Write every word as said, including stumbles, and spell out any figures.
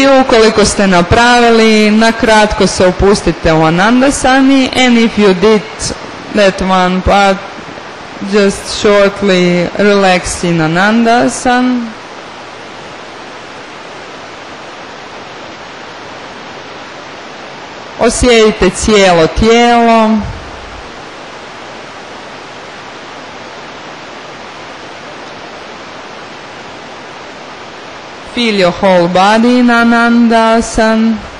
I ukoliko ste napravili, na kratko se opustite u Anandasani, and if you did that one part, just shortly relax in Anandasan. Osjetite cijelo tijelo. Feel your whole body in Anandasan.